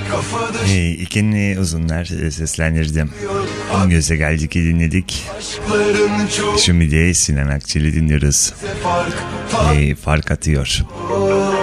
İkinci uzunlar seslendirdim. Göze geldik dinledik. Şimdi de Sinan Akçil'i dinliyoruz. Fark atıyor.